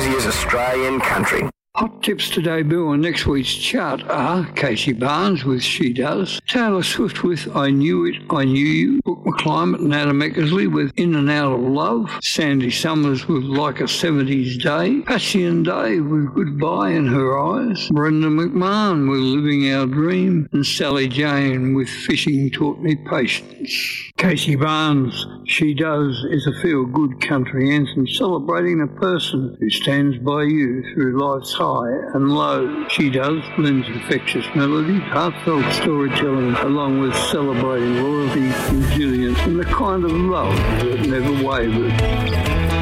easy as Australian country. Hot tips to debut on next week's chart are Casey Barnes with She Does, Taylor Swift with I Knew It, I Knew You, Brooke McClymont and Adam Eckersley with In and Out of Love, Sandy Summers with Like a 70s Day, Patsy and Dave with Goodbye in Her Eyes, Brenda McMahon with Living Our Dream, and Sally Jane with Fishing Taught Me Patience. Casey Barnes' She Does is a feel-good country anthem celebrating a person who stands by you through life's high and low. She Does blends infectious melody, heartfelt storytelling, along with celebrating loyalty, resilience, and the kind of love that never wavered.